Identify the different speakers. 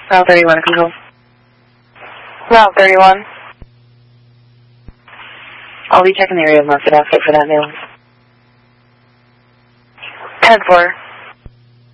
Speaker 1: Route 31, control.
Speaker 2: Route 31.
Speaker 1: I'll be checking the area of Market after for that mail.
Speaker 2: 10-4.